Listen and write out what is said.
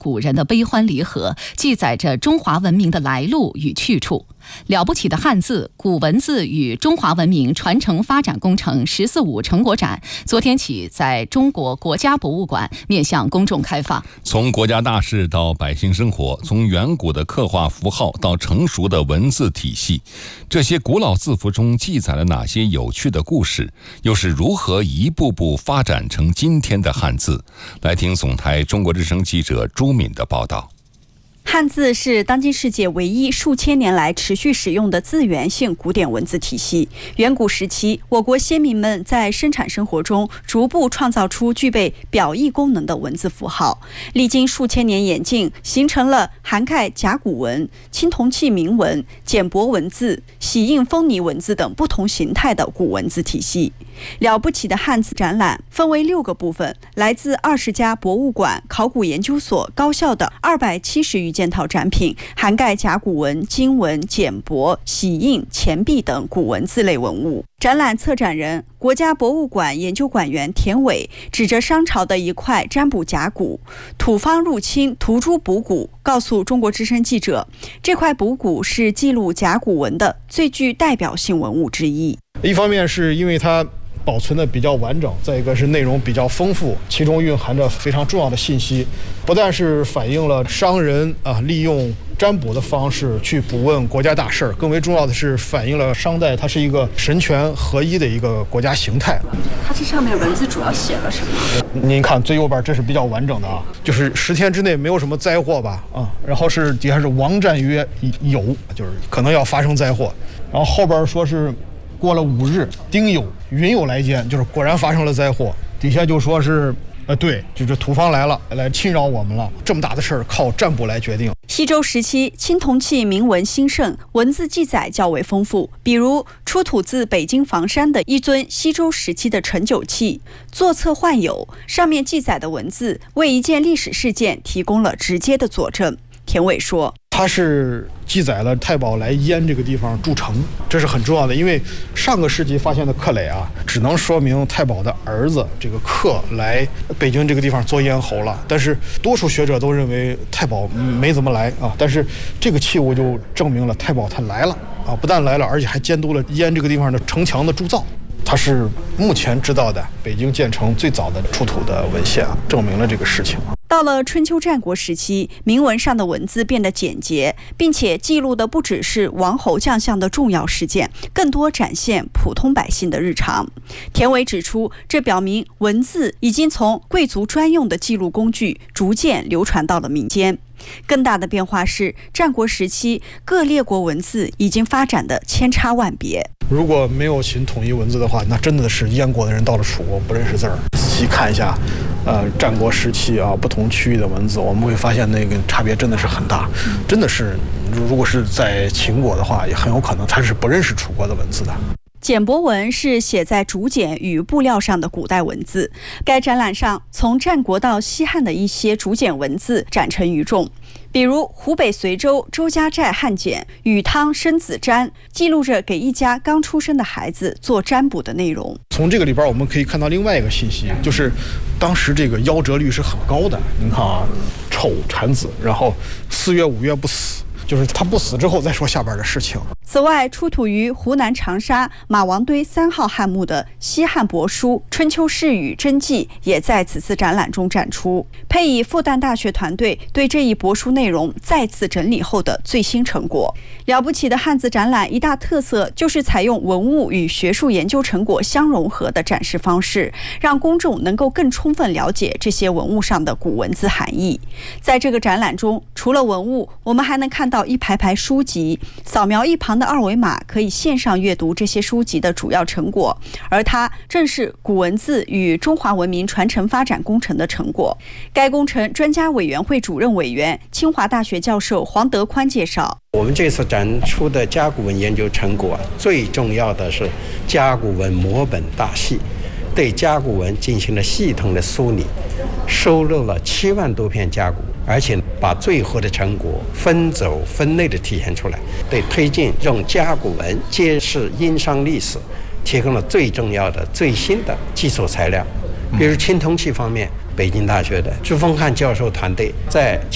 古人的悲欢离合，记载着中华文明的来路与去处。了不起的汉字、古文字与中华文明传承发展工程“14·5”成果展昨天起在中国国家博物馆面向公众开放。 从国家大事到百姓生活，从远古的刻画符号到成熟的文字体系，这些古老字符中记载了哪些有趣的故事？又是如何一步步发展成今天的汉字？来听总台中国之声记者朱敏的报道。 汉字是当今世界唯一数千年来持续使用的字源性古典文字体系。远古时期，我国先民们在生产生活中逐步创造出具备表意功能的文字符号，历经数千年演进，形成了涵盖甲骨文、青铜器铭文、简帛文字、玺印封泥文字等不同形态的古文字体系。了不起的汉字展览分为6个部分，来自20家博物馆、考古研究所、高校的270余件套展品，涵盖甲骨文、金文、简帛、玺印、钱币等古文字类文物。展览策展人、国家博物馆研究馆员田伟指着商朝的一块占卜甲骨，土方入侵，涂诸补骨，告诉中国之声记者，这块补骨是记录甲骨文的最具代表性文物之一。 一方面是因为它保存的比较完整，再一个是内容比较丰富，其中蕴含着非常重要的信息，不但是反映了商人利用占卜的方式去卜问国家大事，更为重要的是反映了商代它是一个神权合一的一个国家形态。 它这上面文字主要写了什么？ 您看最右边，这是比较完整的就是10天之内没有什么灾祸吧然后是底下是王战曰有，就是可能要发生灾祸，然后后边说是过了5日，丁酉，云有来见，就是果然发生了灾祸。底下就说是，对，就是土方来了，来侵扰我们了。这么大的事儿靠占卜来决定。 西周时期，青铜器铭文兴盛，文字记载较为丰富。比如出土自北京房山的一尊西周时期的盛酒器，座侧幻有，上面记载的文字为一件历史事件提供了直接的佐证。田伟说， 它是记载了太保来燕这个地方筑城，这是很重要的，因为上个世纪发现的刻垒只能说明太保的儿子这个克来北京这个地方做咽喉了，但是多数学者都认为太保没怎么来但是这个器物就证明了太保他来了不但来了，而且还监督了燕这个地方的城墙的铸造。它是目前知道的北京建成最早的出土的文献证明了这个事情。 到了春秋战国时期，铭文上的文字变得简洁，并且记录的不只是王侯将相的重要事件，更多展现普通百姓的日常。田伟指出，这表明文字已经从贵族专用的记录工具逐渐流传到了民间。更大的变化是，战国时期各列国文字已经发展的千差万别。 如果没有秦统一文字的话，那真的是燕国的人到了楚国不认识字儿。仔细看一下战国时期不同区域的文字，我们会发现那个差别真的是很大，真的是如果是在秦国的话，也很有可能他是不认识楚国的文字的。 简帛文是写在竹简与布料上的古代文字。该展览上从战国到西汉的一些竹简文字展陈于众，比如湖北随州周家寨汉简禹汤生子占，记录着给一家刚出生的孩子做占卜的内容。 从这个里边我们可以看到另外一个信息，就是当时这个夭折率是很高的。您看丑产子，然后4月5月不死，就是他不死之后再说下边的事情。 此外，出土于湖南长沙马王堆3号汉墓的西汉帛书《春秋世语真迹》也在此次展览中展出，配以复旦大学团队对这一帛书内容再次整理后的最新成果。了不起的汉字展览一大特色就是采用文物与学术研究成果相融合的展示方式，让公众能够更充分了解这些文物上的古文字含义。在这个展览中，除了文物，我们还能看到一排排书籍，扫描一旁的2维码可以线上阅读这些书籍的主要成果，而它正是古文字与中华文明传承发展工程的成果。该工程专家委员会主任委员、清华大学教授黄德宽介绍， 我们这次展出的甲骨文研究成果最重要的是甲骨文摹本大系，对甲骨文进行了系统的梳理，收录了7万多篇甲骨，而且把最后的成果分轴分类的体现出来，对推进用甲骨文揭示殷商历史提供了最重要的最新的基础材料。比如青铜器方面，北京大学的朱峰汉教授团队在